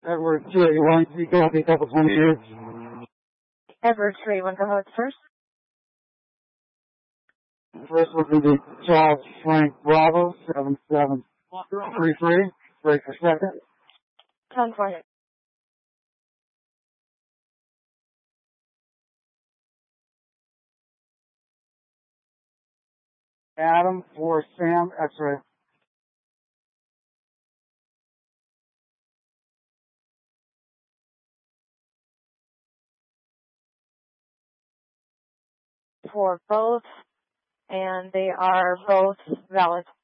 Edward 381, you copy, a couple 22. Edward 381, go ahead first. First one will be Charles Frank Bravo, 7733. Break for second. 10-4. Adam for Sam, X-ray. For both, and they are both valid.